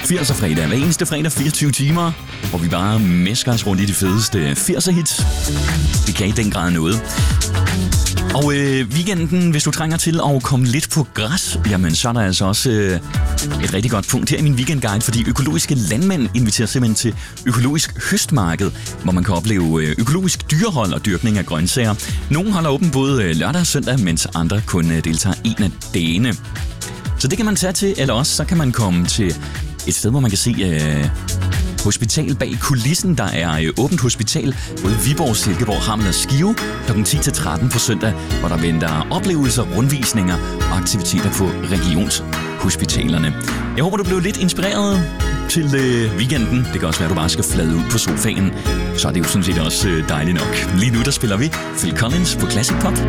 80'er fredag. Hver eneste fredag 24 timer, hvor vi bare mæsker os rundt i de fedeste 80'er hits. Vi kan i den grad noget. Og weekenden, hvis du trænger til at komme lidt på græs, jamen så er der altså også et rigtig godt punkt her i min weekendguide, fordi økologiske landmænd inviterer simpelthen til økologisk høstmarked, hvor man kan opleve økologisk dyrehold og dyrkning af grøntsager. Nogle holder åben både lørdag og søndag, mens andre kun deltager en af dagene. Så det kan man tage til, eller også så kan man komme til et sted, hvor man kan se hospital bag kulissen. Der er åbent hospital, både Viborg, Silkeborg, Hammel og Skive, kl. 10-13 på søndag, hvor der venter oplevelser, rundvisninger og aktiviteter på regionshospitalerne. Jeg håber, du blev lidt inspireret til weekenden. Det kan også være, at du bare skal flade ud på sofaen. Så er det jo sådan set også dejligt nok. Lige nu, der spiller vi Phil Collins på Classic Pop.